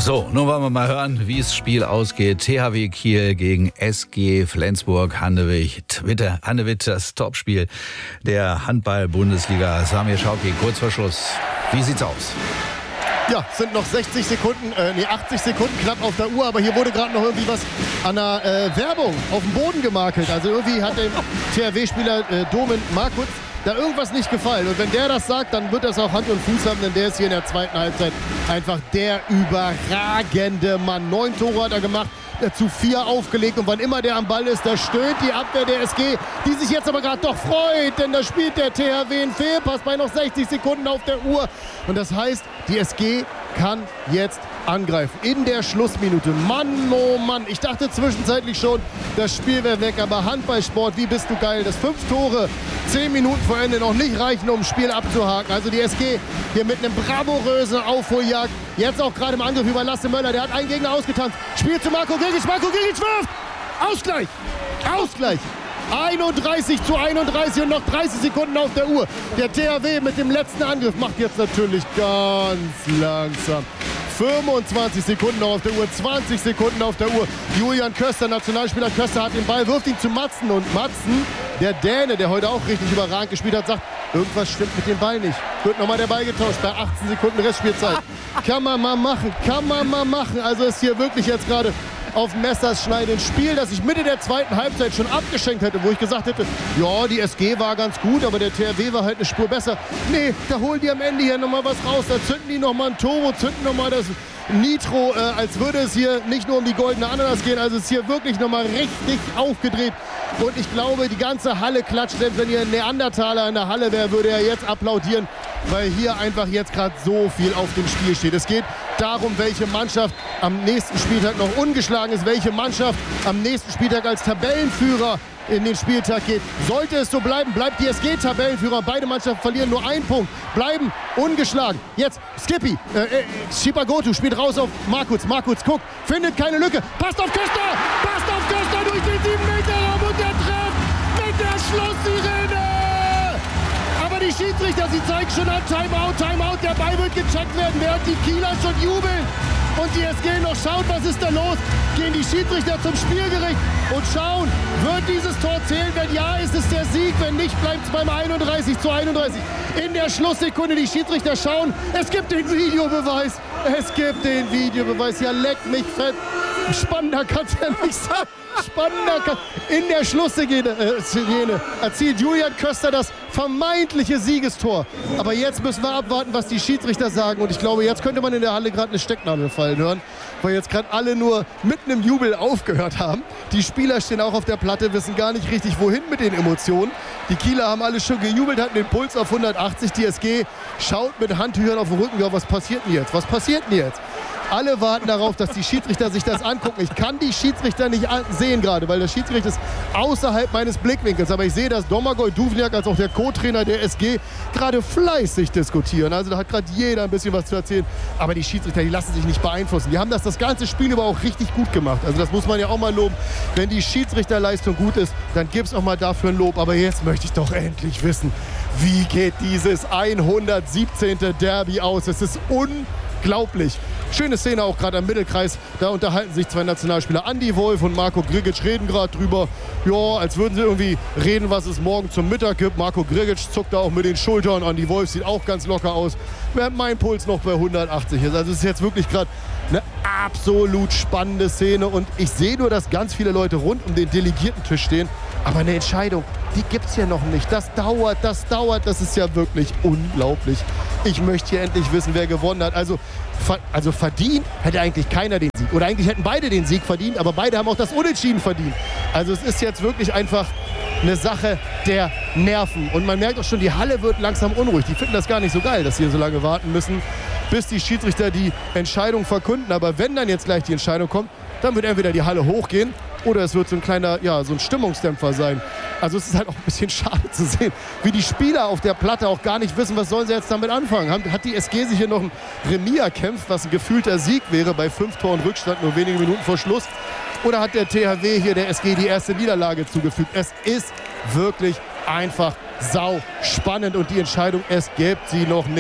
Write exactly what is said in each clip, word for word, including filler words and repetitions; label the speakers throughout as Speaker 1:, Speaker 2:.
Speaker 1: So, nun wollen wir mal hören, wie das Spiel ausgeht. T H W Kiel gegen S G Flensburg-Handewitt. Witte, Handewitt, das Topspiel der Handball-Bundesliga. Samir Schauki, kurz vor Schluss. Wie sieht's aus?
Speaker 2: Ja, es sind noch sechzig Sekunden, äh, nee, achtzig Sekunden knapp auf der Uhr, aber hier wurde gerade noch irgendwie was an der äh, Werbung auf dem Boden gemakelt. Also irgendwie hat dem T H W-Spieler äh, Domen Markutz da irgendwas nicht gefallen. Und wenn der das sagt, dann wird das auch Hand und Fuß haben, denn der ist hier in der zweiten Halbzeit einfach der überragende Mann. Neun Tore hat er gemacht, zu vier aufgelegt, und wann immer der am Ball ist, da stöhnt die Abwehr der S G, die sich jetzt aber gerade doch freut, denn da spielt der T H W einen Fehlpass bei noch sechzig Sekunden auf der Uhr. Und das heißt, die S G kann jetzt angreifen in der Schlussminute. Mann, oh Mann, ich dachte zwischenzeitlich schon, das Spiel wäre weg, aber Handballsport, wie bist du geil, dass fünf Tore zehn Minuten vor Ende noch nicht reichen, um ein Spiel abzuhaken. Also die S G hier mit einem bravourösen Aufholjagd, jetzt auch gerade im Angriff über Lasse Möller, der hat einen Gegner ausgetanzt, spielt zu Marco Grigic, Marco Grigic wirft, Ausgleich, Ausgleich. einunddreißig zu einunddreißig und noch dreißig Sekunden auf der Uhr. Der T H W mit dem letzten Angriff macht jetzt natürlich ganz langsam. fünfundzwanzig Sekunden noch auf der Uhr, zwanzig Sekunden auf der Uhr. Julian Köster, Nationalspieler Köster, hat den Ball, wirft ihn zu Matzen. Und Matzen, der Däne, der heute auch richtig überragend gespielt hat, sagt, irgendwas stimmt mit dem Ball nicht. Wird nochmal der Ball getauscht bei achtzehn Sekunden Restspielzeit. Kann man mal machen, kann man mal machen. Also ist hier wirklich jetzt gerade auf Messerschneide ein Spiel, das ich Mitte der zweiten Halbzeit schon abgeschenkt hätte, wo ich gesagt hätte, ja, die S G war ganz gut, aber der T H W war halt eine Spur besser. Nee, da holen die am Ende hier nochmal was raus, da zünden die nochmal ein Turbo, zünden nochmal das Nitro, äh, als würde es hier nicht nur um die goldene Ananas gehen, also es ist hier wirklich nochmal richtig aufgedreht. Und ich glaube, die ganze Halle klatscht, denn wenn hier ein Neandertaler in der Halle wäre, würde er jetzt applaudieren, weil hier einfach jetzt gerade so viel auf dem Spiel steht. Es geht darum, welche Mannschaft am nächsten Spieltag noch ungeschlagen ist, welche Mannschaft am nächsten Spieltag als Tabellenführer in den Spieltag geht. Sollte es so bleiben, bleibt die S G Tabellenführer. Beide Mannschaften verlieren nur einen Punkt, bleiben ungeschlagen. Jetzt Skippy, äh, äh, Shibagotu spielt raus auf Markutz. Markutz guckt, findet keine Lücke, passt auf Köster, passt auf Köster durch den sieben Meter Raum und der trifft mit der Schlusssirene. Aber die Schiedsrichter, sie zeigen schon an, Timeout, Timeout, der Ball wird gecheckt werden, während die Kieler schon jubeln. Und die S G noch schaut, was ist da los? Gehen die Schiedsrichter zum Spielgericht und schauen, wird dieses Tor zählen? Wenn ja, ist es der Sieg. Wenn nicht, bleibt es beim einunddreißig zu einunddreißig. In der Schlusssekunde, die Schiedsrichter schauen. Es gibt den Videobeweis. Es gibt den Videobeweis. Ja, leck mich fett. Spannender kann es ja nicht sein. Spannender kann... In der Schlussszene äh, erzielt Julian Köster das vermeintliche Siegestor. Aber jetzt müssen wir abwarten, was die Schiedsrichter sagen. Und ich glaube, jetzt könnte man in der Halle gerade eine Stecknadel fallen hören, weil jetzt gerade alle nur mitten im Jubel aufgehört haben. Die Spieler stehen auch auf der Platte, wissen gar nicht richtig, wohin mit den Emotionen. Die Kieler haben alle schon gejubelt, hatten den Puls auf hundertachtzig. Die S G schaut mit Handtüchern auf den Rücken. Ja, was passiert denn jetzt? Was passiert denn jetzt? Alle warten darauf, dass die Schiedsrichter sich das angucken. Ich kann die Schiedsrichter nicht sehen gerade, weil der Schiedsrichter ist außerhalb meines Blickwinkels. Aber ich sehe, dass Domagoj Duvniak als auch der Co-Trainer der S G gerade fleißig diskutieren. Also da hat gerade jeder ein bisschen was zu erzählen. Aber die Schiedsrichter, die lassen sich nicht beeinflussen. Die haben das das ganze Spiel über auch richtig gut gemacht. Also das muss man ja auch mal loben. Wenn die Schiedsrichterleistung gut ist, dann gibt es auch mal dafür ein Lob. Aber jetzt möchte ich doch endlich wissen, wie geht dieses hundertsiebzehnte Derby aus? Es ist unglaublich. Schöne Szene auch gerade am Mittelkreis. Da unterhalten sich zwei Nationalspieler. Andi Wolf und Marco Grigic reden gerade drüber. Ja, als würden sie irgendwie reden, was es morgen zum Mittag gibt. Marco Grigic zuckt da auch mit den Schultern. Andi Wolf sieht auch ganz locker aus. Während mein Puls noch bei hundertachtzig ist. Also es ist jetzt wirklich gerade eine absolut spannende Szene. Und ich sehe nur, dass ganz viele Leute rund um den Delegiertentisch stehen. Aber eine Entscheidung, die gibt es hier noch nicht. Das dauert, das dauert. Das ist ja wirklich unglaublich. Ich möchte hier endlich wissen, wer gewonnen hat. Also, ver- also verdient hätte eigentlich keiner den Sieg. Oder eigentlich hätten beide den Sieg verdient, aber beide haben auch das Unentschieden verdient. Also es ist jetzt wirklich einfach eine Sache der Nerven. Und man merkt auch schon, die Halle wird langsam unruhig. Die finden das gar nicht so geil, dass sie hier so lange warten müssen, bis die Schiedsrichter die Entscheidung verkünden. Aber wenn dann jetzt gleich die Entscheidung kommt, dann wird entweder die Halle hochgehen oder es wird so ein kleiner, ja, so ein Stimmungsdämpfer sein. Also es ist halt auch ein bisschen schade zu sehen, wie die Spieler auf der Platte auch gar nicht wissen, was sollen sie jetzt damit anfangen. Hat die S G sich hier noch ein Remis erkämpft, was ein gefühlter Sieg wäre bei fünf Toren Rückstand, nur wenige Minuten vor Schluss? Oder hat der T H W hier der S G die erste Niederlage zugefügt? Es ist wirklich einfach sau spannend und die Entscheidung, es gibt sie noch nicht.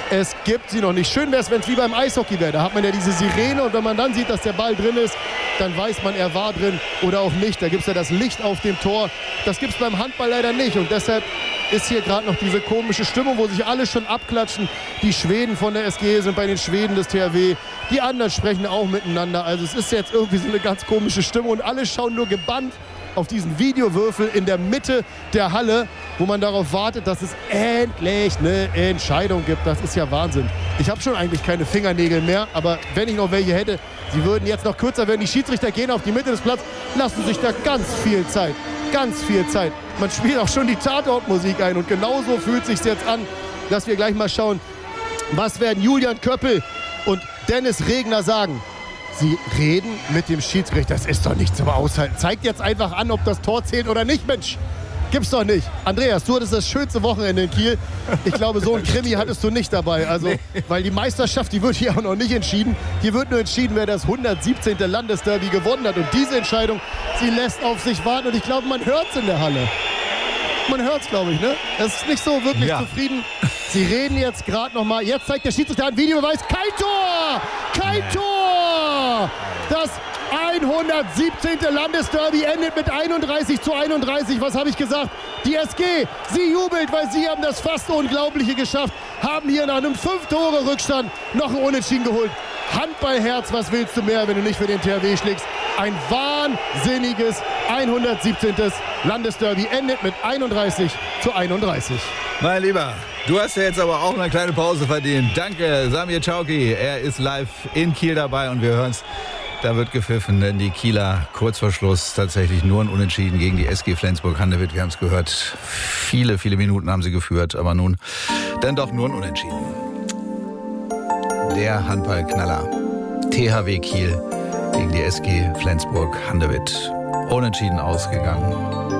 Speaker 2: Es gibt sie noch nicht. Schön wäre es, wenn es wie beim Eishockey wäre. Da hat man ja diese Sirene und wenn man dann sieht, dass der Ball drin ist, dann weiß man, er war drin oder auch nicht. Da gibt es ja das Licht auf dem Tor. Das gibt es beim Handball leider nicht und deshalb ist hier gerade noch diese komische Stimmung, wo sich alle schon abklatschen. Die Schweden von der S G sind bei den Schweden des T H W. Die anderen sprechen auch miteinander. Also es ist jetzt irgendwie so eine ganz komische Stimmung und alle schauen nur gebannt auf diesen Videowürfel in der Mitte der Halle, wo man darauf wartet, dass es endlich eine Entscheidung gibt. Das ist ja Wahnsinn. Ich habe schon eigentlich keine Fingernägel mehr, aber wenn ich noch welche hätte, sie würden jetzt noch kürzer werden. Die Schiedsrichter gehen auf die Mitte des Platzes, lassen sich da ganz viel Zeit. Ganz viel Zeit. Man spielt auch schon die Tatortmusik ein und genauso fühlt es sich jetzt an, dass wir gleich mal schauen, was werden Julian Köppel und Dennis Regner sagen. Sie reden mit dem Schiedsrichter. Das ist doch nicht zum Aushalten. Zeigt jetzt einfach an, ob das Tor zählt oder nicht, Mensch. Gibt's doch nicht. Andreas, du hattest das schönste Wochenende in Kiel. Ich glaube, so ein Krimi hattest du nicht dabei. Also, nee. Weil die Meisterschaft, die wird hier auch noch nicht entschieden. Hier wird nur entschieden, wer das hundertsiebzehnte Landesderby gewonnen hat. Und diese Entscheidung, sie lässt auf sich warten. Und ich glaube, man hört es in der Halle. Man hört es, glaube ich, ne? Es ist nicht so wirklich ja. zufrieden. Sie reden jetzt gerade noch mal. Jetzt zeigt der Schiedsrichter einen Videobeweis. Kein Tor! Kein nee. Tor! Das hundertsiebzehnte Landesderby endet mit einunddreißig zu einunddreißig. Was habe ich gesagt? Die S G, sie jubelt, weil sie haben das fast Unglaubliche geschafft. Haben hier nach einem fünf Tore Rückstand noch ein Unentschieden geholt. Handballherz, was willst du mehr, wenn du nicht für den T H W schlägst? Ein wahnsinniges hundertsiebzehnte Landesderby endet mit einunddreißig zu einunddreißig.
Speaker 1: Mein Lieber, du hast ja jetzt aber auch eine kleine Pause verdient. Danke, Samir Chauki. Er ist live in Kiel dabei und wir hören es. Da wird gepfiffen, denn die Kieler kurz vor Schluss tatsächlich nur ein Unentschieden gegen die S G Flensburg-Handewitt. Wir haben es gehört, viele, viele Minuten haben sie geführt, aber nun dann doch nur ein Unentschieden. Der Handballknaller T H W Kiel gegen die S G Flensburg-Handewitt. Unentschieden ausgegangen.